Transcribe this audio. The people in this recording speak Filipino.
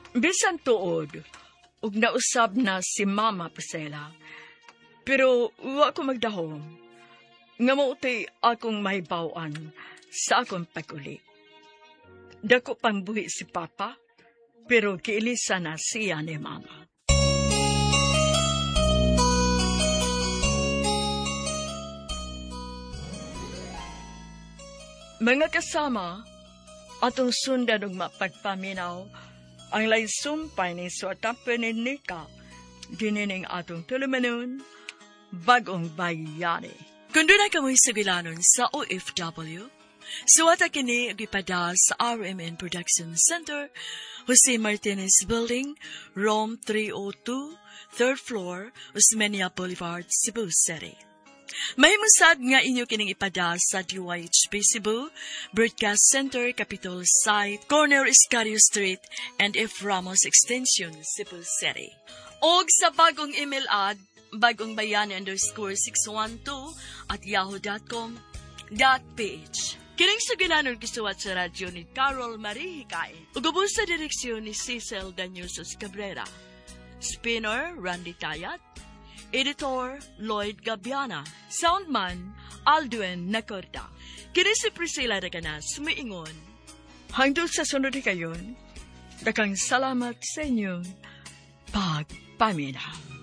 Bisan tuod, ug nausab na si Mama Priscilla. Pero wa ko magdahom. Nga mauti akong mahibawan sa akong pag-uli. Dako pang buhi si Papa, pero kiilisa na siya ni Mama. Mga kasama, atong sundan og mapagpaminaw ang laysumpay ni Suatape ni Nika, dinining atong tulumanon, bagong bayani. Kung doon ka mo'y sugilanon sa OFW, suwata kini agipada sa RMN Production Center, Jose Martinez Building, Rome 302, 3rd floor, Osmeña Boulevard, Cebu City. Mahimusad nga inyo kining ipada sa DYHP Cebu, Broadcast Center, Capitol Site, Corner Iscario Street, and F. Ramos Extension, Cebu City. Og sa bagong email ad, bagongbayani_612@yahoo.com.ph. Kining sugilanon gisuwat sa radyo ni Carol Marie Hikain. Ugubos sa direksyon ni Cecil Daniusos Cabrera. Spinner, Randy Tayat. Editor, Lloyd Gabiana. Soundman, Aldwin Nacorda. Kini si Priscilla Dagana, sumiingon. Hangtod sa sunod kayon, dakang salamat sa inyong pagpaminaw.